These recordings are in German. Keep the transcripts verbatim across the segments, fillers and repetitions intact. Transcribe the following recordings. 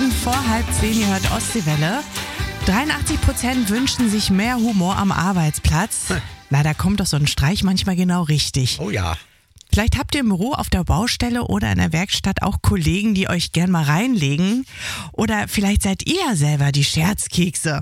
Minuten vor halb zehn, ihr hört Ostseewelle. dreiundachtzig Prozent wünschen sich mehr Humor am Arbeitsplatz. Hm. Na, da kommt doch so ein Streich manchmal genau richtig. Oh ja. Vielleicht habt ihr im Büro, auf der Baustelle oder in der Werkstatt auch Kollegen, die euch gern mal reinlegen. Oder vielleicht seid ihr ja selber die Scherzkekse.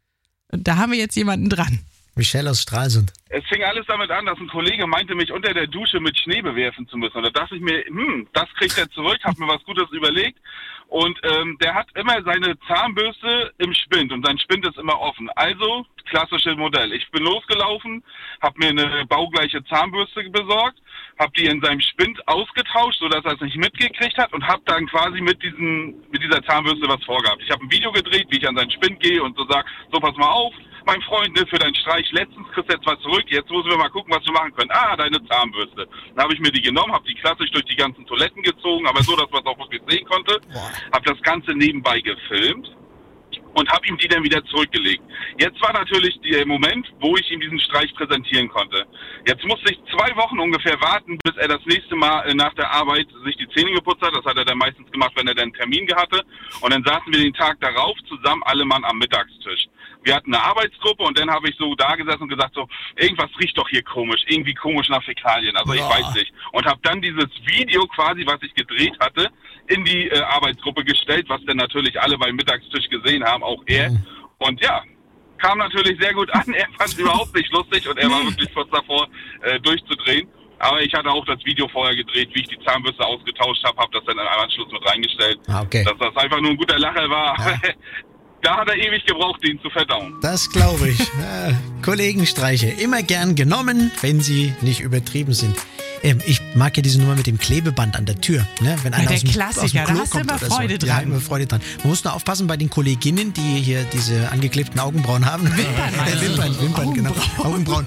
Da haben wir jetzt jemanden dran. Michelle aus Stralsund. Es fing alles damit an, dass ein Kollege meinte, mich unter der Dusche mit Schnee bewerfen zu müssen. Und da dachte ich mir, hm, das kriegt er zurück, hab mir was Gutes überlegt. Und ähm, der hat immer seine Zahnbürste im Spind und sein Spind ist immer offen. Also, klassisches Modell. Ich bin losgelaufen, hab mir eine baugleiche Zahnbürste besorgt, hab die in seinem Spind ausgetauscht, sodass er es nicht mitgekriegt hat und hab dann quasi mit diesen, mit dieser Zahnbürste was vorgehabt. Ich habe ein Video gedreht, wie ich an seinen Spind gehe und so sag, so pass mal auf, mein Freund, für deinen Streich letztens kriegst du jetzt was zurück, jetzt müssen wir mal gucken, was wir machen können. Ah, deine Zahnbürste. Dann habe ich mir die genommen, habe die klassisch durch die ganzen Toiletten gezogen, aber so, dass man es auch wirklich sehen konnte. Habe das Ganze nebenbei gefilmt und habe ihm die dann wieder zurückgelegt. Jetzt war natürlich der Moment, wo ich ihm diesen Streich präsentieren konnte. Jetzt musste ich zwei Wochen ungefähr warten, bis er das nächste Mal nach der Arbeit sich die Zähne geputzt hat. Das hat er dann meistens gemacht, wenn er dann einen Termin hatte. Und dann saßen wir den Tag darauf zusammen alle Mann am Mittagstisch. Wir hatten eine Arbeitsgruppe und dann habe ich so da gesessen und gesagt so, irgendwas riecht doch hier komisch, irgendwie komisch nach Fäkalien, also ich ja. weiß nicht. Und habe dann dieses Video quasi, was ich gedreht hatte, in die äh, Arbeitsgruppe gestellt, was dann natürlich alle beim Mittagstisch gesehen haben, auch er. Mhm. Und ja, kam natürlich sehr gut an, er fand es überhaupt nicht lustig und er war wirklich kurz davor, äh, durchzudrehen. Aber ich hatte auch das Video vorher gedreht, wie ich die Zahnbürste ausgetauscht habe, habe das dann im Anschluss mit reingestellt, ah, okay. dass das einfach nur ein guter Lacher war. Ja. Da hat er ewig gebraucht, den zu verdauen. Das glaube ich. Ja, Kollegenstreiche immer gern genommen, wenn sie nicht übertrieben sind. Ähm, ich mag ja diese Nummer mit dem Klebeband an der Tür. Ne? Wenn einer ja, der aus dem, Klassiker, aus dem Klo da hast kommt du immer oder Freude so. dran. Ja, immer Freude dran. Man muss nur aufpassen bei den Kolleginnen, die hier diese angeklebten Augenbrauen haben. Wimpern, äh, Wimpern, Wimpern, Augenbrauen. genau. Augenbrauen.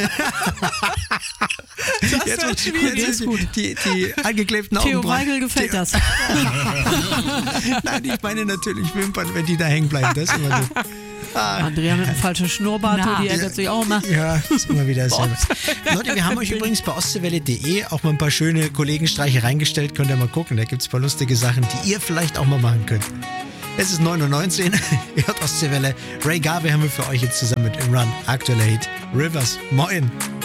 Das jetzt, wird schwierig. Jetzt, gut. Die, die angeklebten Theo Augenbrauen. Weigel gefällt das. Nein, ich meine natürlich Wimpern, wenn die da hängen bleiben. Das ist immer gut. Ah. Andrea mit einem falschen Schnurrbart, Na. die ärgert sich auch immer. Ja, ist immer wieder dasselbe. Leute, wir haben euch übrigens bei ostseewelle punkt de auch mal ein paar schöne Kollegenstreiche reingestellt. Könnt ihr mal gucken, da gibt es ein paar lustige Sachen, die ihr vielleicht auch mal machen könnt. Es ist neun Uhr neunzehn, ihr hört Ostseewelle. Ray Garvey haben wir für euch jetzt zusammen mit Imran. Aktueller Hit Rivers. Moin.